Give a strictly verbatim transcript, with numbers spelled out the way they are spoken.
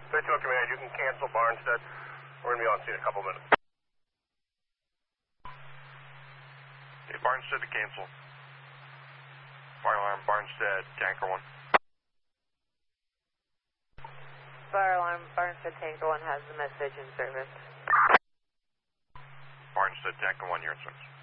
three two one Command, you can cancel Barnstead. We're going to be on scene in a couple minutes. Okay, Barnstead to cancel. Fire alarm, Barnstead, Tanker one. Fire alarm, Barnstead, Tanker one has the message in service. Barnstead, Tanker one, you're in service.